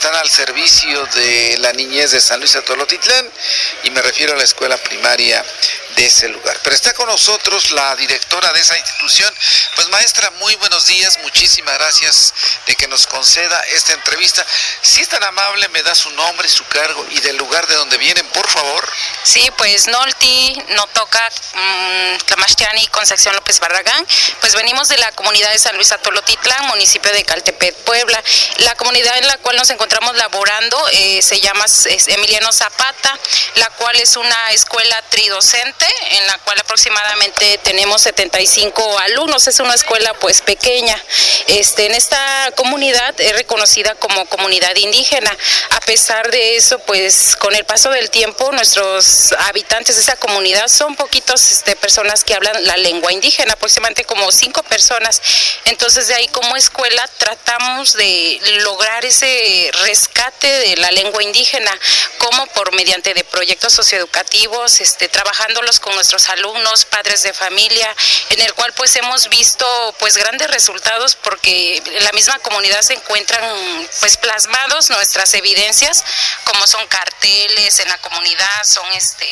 están al servicio de la niñez de San Luis Atolotitlán, y me refiero a la escuela primaria de ese lugar. Pero está con nosotros la directora de esa institución. Pues maestra, muy buenos días, muchísimas gracias de que nos conceda esta entrevista. Si es tan amable, me da su nombre, su cargo y del lugar de donde vienen, por favor. Sí, pues Nolti, Notoca, Tlamachtiani, Concepción López Barragán. Pues venimos de la comunidad de San Luis Atolotitlán, municipio de Caltepet, Puebla. La comunidad en la cual nos encontramos laborando se llama Emiliano Zapata, la cual es una escuela tridocente, en la cual aproximadamente tenemos 75 alumnos. Es una escuela pues pequeña. En esta comunidad es reconocida como comunidad indígena. A pesar de eso, pues con el paso del tiempo, nuestros habitantes de esa comunidad son poquitos personas que hablan la lengua indígena, aproximadamente como 5 personas. Entonces de ahí como escuela tratamos de lograr ese rescate de la lengua indígena, como por mediante de proyectos socioeducativos, trabajándolos con nuestros alumnos, padres de familia, en el cual pues hemos visto pues grandes resultados, porque en la misma comunidad se encuentran pues plasmados nuestras evidencias, como son carteles en la comunidad, son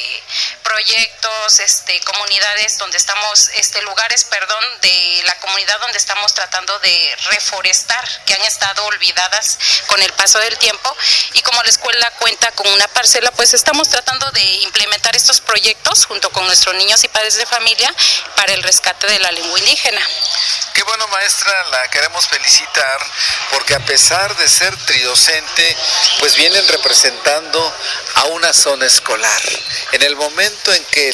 proyectos, comunidades donde estamos, lugares, perdón, de la comunidad donde estamos tratando de reforestar, que han estado olvidadas con el paso del tiempo. Y como la escuela cuenta con una parcela, pues estamos tratando de implementar estos proyectos junto con nuestros niños y padres de familia para el rescate de la lengua indígena. Qué bueno, maestra, la queremos felicitar porque a pesar de ser tridocente, pues vienen representando a una zona escolar. En el momento en que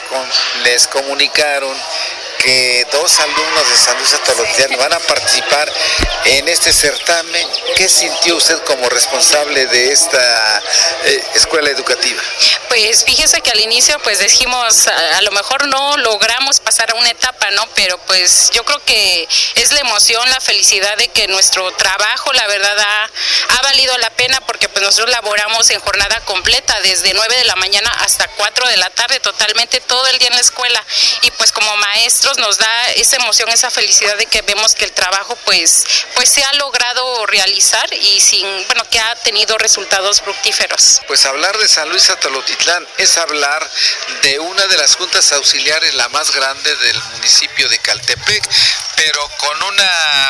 les comunicaron que 2 alumnos de San Luis Atolotitlán van a participar en este certamen, ¿qué sintió usted como responsable de esta escuela educativa? Pues fíjese que al inicio pues dijimos, a lo mejor no logramos pasar a una etapa, ¿no? Pero pues yo creo que es la emoción, la felicidad de que nuestro trabajo, la verdad, ha valido la pena, porque pues nosotros laboramos en jornada completa, desde 9 de la mañana hasta 4 de la tarde, totalmente todo el día en la escuela, y pues como maestros nos da esa emoción, esa felicidad de que vemos que el trabajo pues se ha logrado realizar y que ha tenido resultados fructíferos. Pues hablar de San Luis Atolotitlán es hablar de una de las juntas auxiliares, la más grande del municipio de Caltepec, pero con una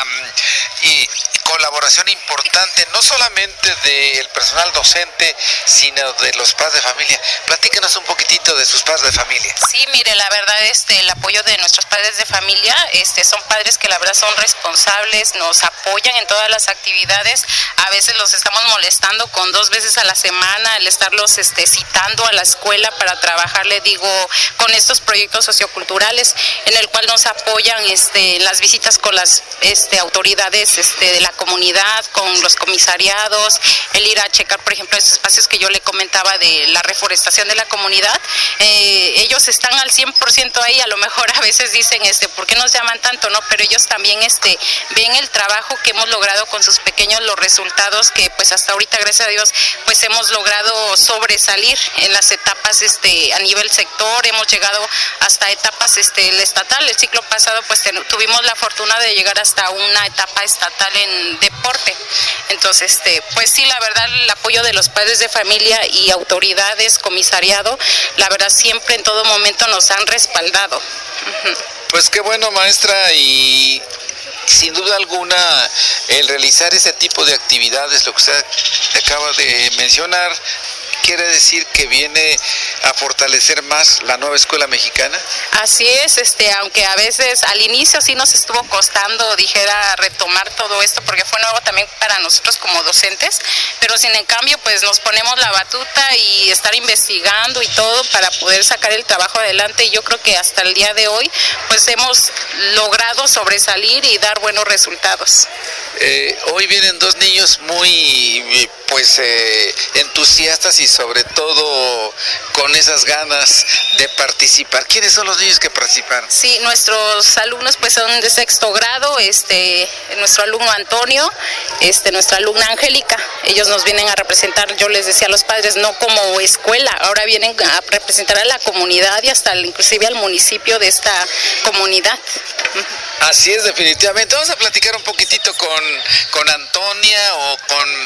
colaboración importante, no solamente del personal docente, sino de los padres de familia. Platícanos un poquitito de sus padres de familia. Sí, mire, la verdad, el apoyo de nuestros padres de familia, son padres que la verdad son responsables, nos apoyan en todas las actividades. A veces los estamos molestando con 2 veces a la semana, el estarlos citando a la escuela para trabajar, le digo, con estos proyectos socioculturales, en el cual nos apoyan en las visitas con las autoridades de la comunidad, con los comisariados, el ir a checar, por ejemplo, esos espacios que yo le comentaba de la reforestación de la comunidad. Ellos están al 100% ahí. A lo mejor a veces dicen, ¿por qué nos llaman tanto? No, pero ellos también ven el trabajo que hemos logrado con sus pequeños, los resultados que pues hasta ahorita, gracias a Dios, pues hemos logrado sobresalir en las etapas a nivel sector. Hemos llegado hasta etapas el estatal. El ciclo pasado pues tuvimos la fortuna de llegar hasta una etapa estatal en deporte. Entonces, pues sí, la verdad, el apoyo de los padres de familia y autoridades, comisariado, la verdad siempre en todo momento nos han respaldado. Pues qué bueno, maestra, y sin duda alguna el realizar ese tipo de actividades, lo que usted acaba de mencionar, ¿quiere decir que viene a fortalecer más la nueva escuela mexicana? Así es, aunque a veces al inicio sí nos estuvo costando, retomar todo esto, porque fue nuevo también para nosotros como docentes, pero sin en cambio pues nos ponemos la batuta y estar investigando y todo para poder sacar el trabajo adelante, y yo creo que hasta el día de hoy pues hemos logrado sobresalir y dar buenos resultados. Hoy vienen 2 niños muy entusiastas y sobre todo con esas ganas de participar. ¿Quiénes son los niños que participaron? Sí, nuestros alumnos pues son de 6º grado, nuestro alumno Antonio, nuestra alumna Angélica. Ellos nos vienen a representar, yo les decía a los padres, no como escuela, ahora vienen a representar a la comunidad y hasta inclusive al municipio de esta comunidad. Así es, definitivamente. Vamos a platicar un poquitito con Antonia o con